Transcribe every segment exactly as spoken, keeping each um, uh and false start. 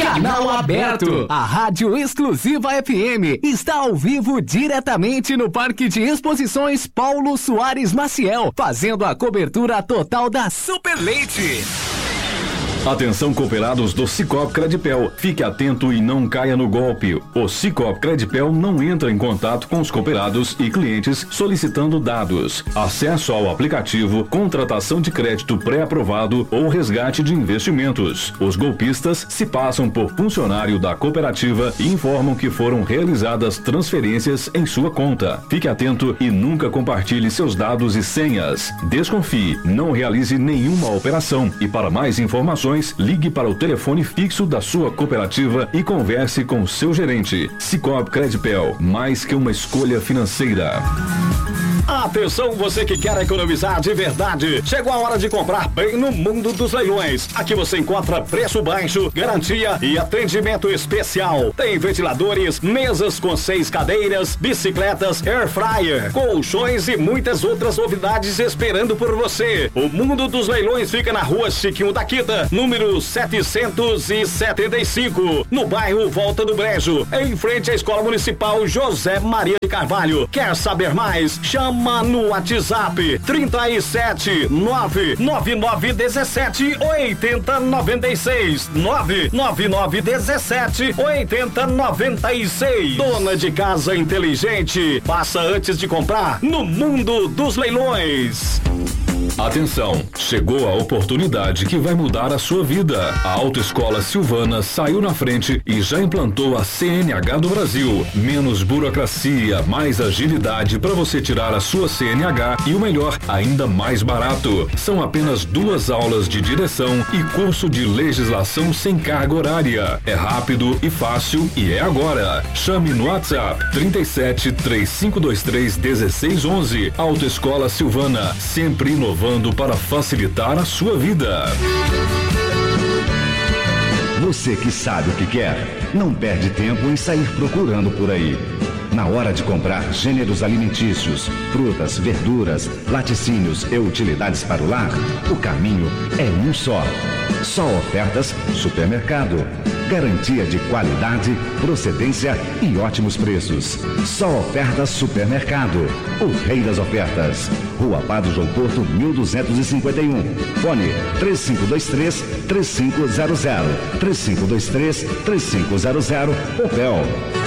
Canal aberto. A Rádio Exclusiva F M está ao vivo diretamente no Parque de Exposições Paulo Soares Maciel, fazendo a cobertura total da Super Leite. Atenção, cooperados do Sicoob Credipel. Fique atento e não caia no golpe. O Sicoob Credipel não entra em contato com os cooperados e clientes solicitando dados, acesso ao aplicativo, contratação de crédito pré-aprovado ou resgate de investimentos. Os golpistas se passam por funcionário da cooperativa e informam que foram realizadas transferências em sua conta. Fique atento e nunca compartilhe seus dados e senhas. Desconfie, não realize nenhuma operação e para mais informações ligue para o telefone fixo da sua cooperativa e converse com seu gerente. Sicoob Credipel, mais que uma escolha financeira. Atenção, você que quer economizar de verdade. Chegou a hora de comprar bem no Mundo dos Leilões. Aqui você encontra preço baixo, garantia e atendimento especial. Tem ventiladores, mesas com seis cadeiras, bicicletas, air fryer, colchões e muitas outras novidades esperando por você. O Mundo dos Leilões fica na rua Chiquinho da Quita, número setecentos e setenta e cinco, no bairro Volta do Brejo, em frente à Escola Municipal José Maria de Carvalho. Quer saber mais? Chama no WhatsApp trinta e sete, nove nove nove dezessete, oitenta noventa e seis, nove nove nove dezessete, oitenta noventa e seis. Dona de casa inteligente, passa antes de comprar no Mundo dos Leilões. Atenção, chegou a oportunidade que vai mudar a sua vida. A Autoescola Silvana saiu na frente e já implantou a C N H do Brasil. Menos burocracia, mais agilidade para você tirar a sua C N H e o melhor, ainda mais barato. São apenas duas aulas de direção e curso de legislação sem carga horária. É rápido e fácil e é agora. Chame no WhatsApp trinta e sete, três cinco dois três, dezesseis onze. Autoescola Silvana, sempre inovando para facilitar a sua vida. Você que sabe o que quer, não perde tempo em sair procurando por aí. Na hora de comprar gêneros alimentícios, frutas, verduras, laticínios e utilidades para o lar, o caminho é um só. Só Ofertas Supermercado. Garantia de qualidade, procedência e ótimos preços. Só Ofertas Supermercado. O rei das ofertas. Rua Padre João Porto, mil duzentos e cinquenta e um. Fone três cinco dois três, três cinco zero zero. três cinco dois três, três cinco zero zero. Opel.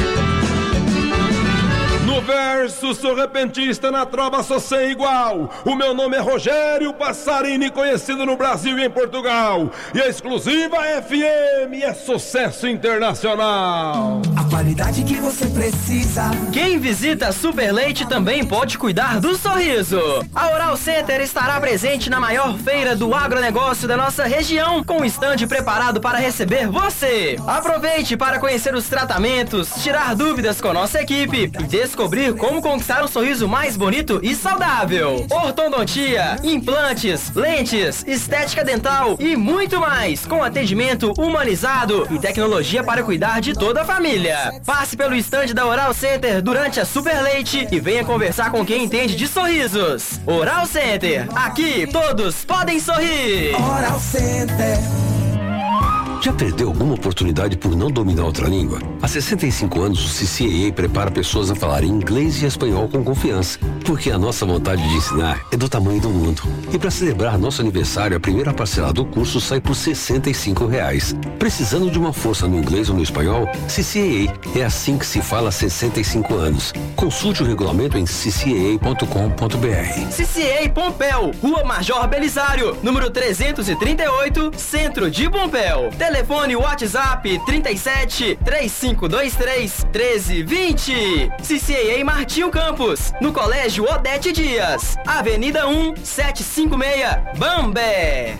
No verso, sou repentista, na trova sou sem igual. O meu nome é Rogério Passarini, conhecido no Brasil e em Portugal. E a Exclusiva F M é sucesso internacional. A qualidade que você precisa. Quem visita a Super Leite também pode cuidar do sorriso. A Oral Center estará presente na maior feira do agronegócio da nossa região, com um estande preparado para receber você. Aproveite para conhecer os tratamentos, tirar dúvidas com nossa equipe e descobrir como conquistar um sorriso mais bonito e saudável. Ortodontia, implantes, lentes, estética dental e muito mais, com atendimento humanizado e tecnologia para cuidar de toda a família. Passe pelo estande da Oral Center durante a Super Leite e venha conversar com quem entende de sorrisos. Oral Center, aqui todos podem sorrir. Oral Center. Já perdeu alguma oportunidade por não dominar outra língua? Há sessenta e cinco anos, o C C A A prepara pessoas a falarem inglês e espanhol com confiança, porque a nossa vontade de ensinar é do tamanho do mundo. E para celebrar nosso aniversário, a primeira parcela do curso sai por sessenta e cinco reais. Precisando de uma força no inglês ou no espanhol? C C A A. É assim que se fala há sessenta e cinco anos. Consulte o regulamento em c c a a ponto com ponto b r. C C A A Pompéu, Rua Major Belisário, número trezentos e trinta e oito, Centro de Pompéu. Telefone WhatsApp trinta e sete, três cinco dois três, treze vinte. C C A A Martinho Campos, no Colégio Odete Dias, Avenida um, setecentos e cinquenta e seis, Bambé.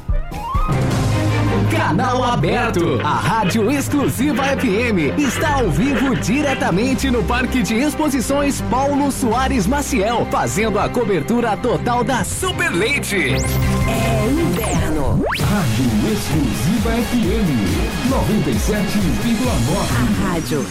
Canal aberto. A Rádio Exclusiva F M está ao vivo diretamente no Parque de Exposições Paulo Soares Maciel, fazendo a cobertura total da Super Leite. É inverno. Rádio Exclusiva F M noventa e sete vírgula nove. A rádio.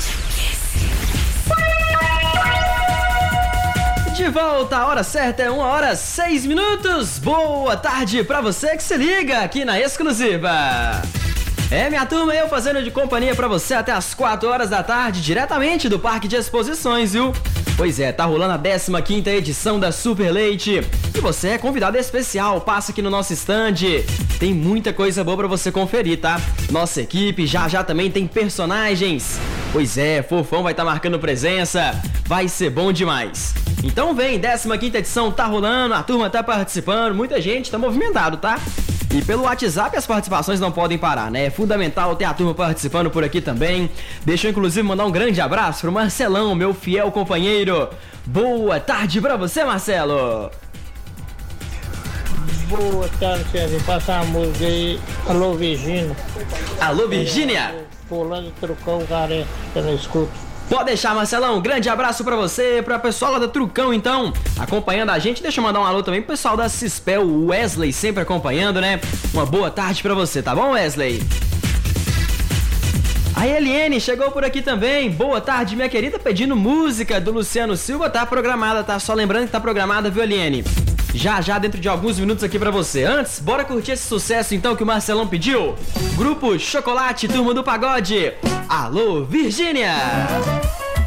De volta, a hora certa é uma hora seis minutos. Boa tarde pra você que se liga aqui na Exclusiva. É, minha turma, eu fazendo de companhia pra você até as quatro horas da tarde, diretamente do Parque de Exposições, viu? Pois é, tá rolando a décima quinta edição da Super Leite. E você é convidado especial, passa aqui no nosso stand. Tem muita coisa boa pra você conferir, tá? Nossa equipe já já também tem personagens. Pois é, Fofão vai estar tá marcando presença. Vai ser bom demais. Então vem, décima quinta edição tá rolando, a turma tá participando, muita gente tá movimentado, tá? E pelo WhatsApp as participações não podem parar, né? É fundamental ter a turma participando por aqui também. Deixa eu inclusive mandar um grande abraço pro Marcelão, meu fiel companheiro. Boa tarde pra você, Marcelo. Boa tarde, Kevin. Passa a música aí. Alô, Virgínia. Alô, Virgínia. Pulando Trucão, Careca, que eu não escuto. Pode deixar, Marcelão. Grande abraço pra você, pra pessoal lá da Trucão, então, acompanhando a gente. Deixa eu mandar um alô também pro pessoal da Cispel, o Wesley, sempre acompanhando, né? Uma boa tarde pra você, tá bom, Wesley? A Eliane chegou por aqui também. Boa tarde, minha querida, pedindo música do Luciano Silva. Tá programada, tá? Só lembrando que tá programada, viu, Eliane? Já, já, dentro de alguns minutos aqui pra você. Antes, bora curtir esse sucesso, então, que o Marcelão pediu. Grupo Chocolate, Turma do Pagode. Alô, Virgínia!